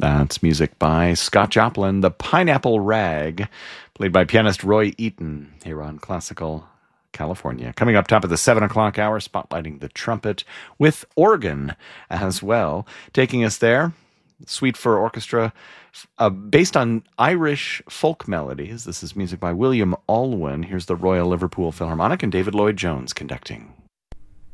That's music by Scott Joplin, The Pineapple Rag, played by pianist Roy Eaton here on Classical California. Coming up top of the 7 o'clock hour, spotlighting the trumpet with organ as well. Taking us there, Suite for Orchestra, based on Irish folk melodies. This is music by William Alwyn. Here's the Royal Liverpool Philharmonic and David Lloyd-Jones conducting.